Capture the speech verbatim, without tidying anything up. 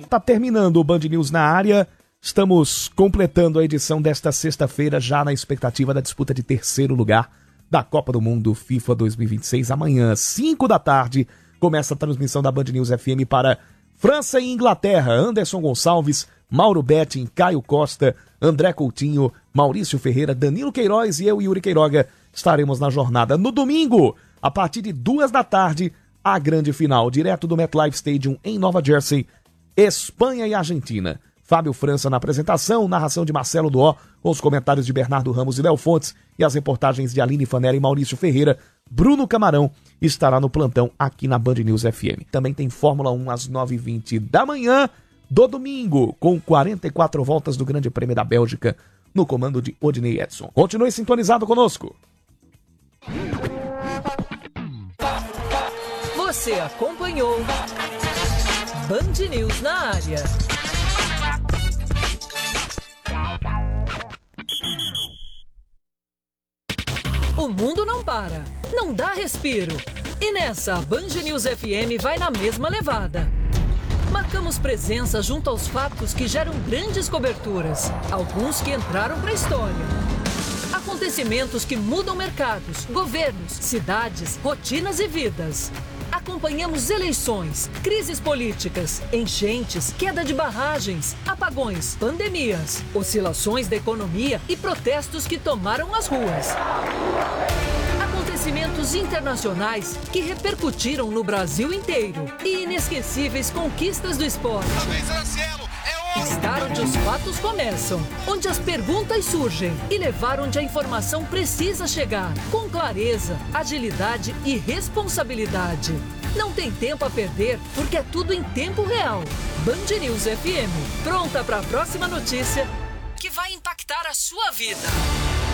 Tá terminando o Band News na área. Estamos completando a edição desta sexta-feira, já na expectativa da disputa de terceiro lugar da Copa do Mundo FIFA dois mil e vinte e seis. Amanhã, cinco da tarde, começa a transmissão da Band News F M para França e Inglaterra. Anderson Gonçalves, Mauro Betting, Caio Costa, André Coutinho, Maurício Ferreira, Danilo Queiroz e eu, Yuri Queiroga, estaremos na jornada. No domingo, a partir de duas da tarde, a grande final, direto do MetLife Stadium em Nova Jersey, Espanha e Argentina. Fábio França na apresentação, narração de Marcelo Duó, com os comentários de Bernardo Ramos e Léo Fontes e as reportagens de Aline Fanella e Maurício Ferreira. Bruno Camarão estará no plantão aqui na Band News F M. Também tem Fórmula um às nove e vinte da manhã do domingo, com quarenta e quatro voltas do Grande Prêmio da Bélgica, no comando de Odinei Edson. Continue sintonizado conosco. Você acompanhou Band News na área. O mundo não para, não dá respiro. E nessa, a Band News F M vai na mesma levada. Marcamos presença junto aos fatos que geram grandes coberturas, alguns que entraram para a história. Acontecimentos que mudam mercados, governos, cidades, rotinas e vidas. Acompanhamos eleições, crises políticas, enchentes, queda de barragens, apagões, pandemias, oscilações da economia e protestos que tomaram as ruas. Acontecimentos internacionais que repercutiram no Brasil inteiro e inesquecíveis conquistas do esporte. Estar onde os fatos começam, onde as perguntas surgem e levar onde a informação precisa chegar, com clareza, agilidade e responsabilidade. Não tem tempo a perder, porque é tudo em tempo real. Band News F M, pronta para a próxima notícia que vai impactar a sua vida.